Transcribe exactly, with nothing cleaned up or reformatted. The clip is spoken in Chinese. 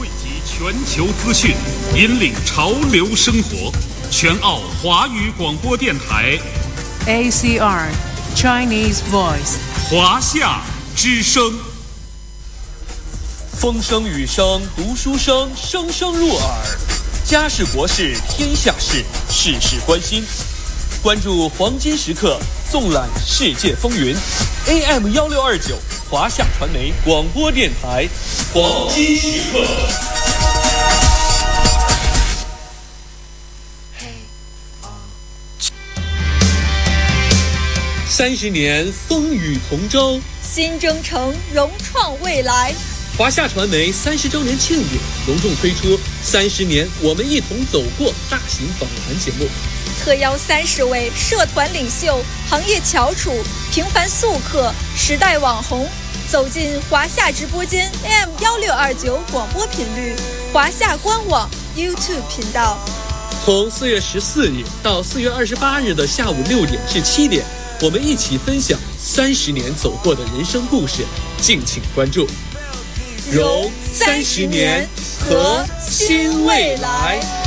汇集全球资讯，引领潮流生活。全澳华语广播电台 A C R Chinese Voice 华夏之声。 风声雨声读书声，声声入耳。家事国事天下事，事事关心。关注黄金时刻，纵览世界风云。A M 幺六二九华夏传媒广播电台，黄金时刻。三十年风雨同舟， 新征程融创未来。 华夏传媒三十周年庆典隆重推出三十年我们一同走过大型访谈节目， 特邀三十位社团领袖、行业翘楚、平凡素客、时代网红，走进华夏直播间 A M 幺六二九广播频率、华夏官网 YouTube 频道。 从四月十四日到四月二十八日的下午六点至七点，我们一起分享三十年走过的人生故事，敬请关注。 融三十年，和新未来。